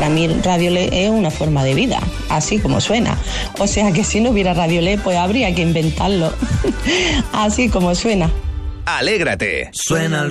mí Radiolé es una forma de vida, así como suena. O sea que si no hubiera Radiolé, pues habría que inventarlo, así como suena. Alégrate. Suena el